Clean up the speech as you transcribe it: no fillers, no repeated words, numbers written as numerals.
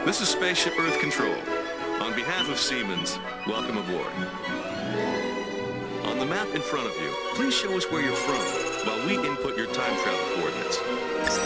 This is Spaceship Earth Control. On behalf of Siemens, welcome aboard. On the map in front of you, please show us where you're from while we input your time travel coordinates.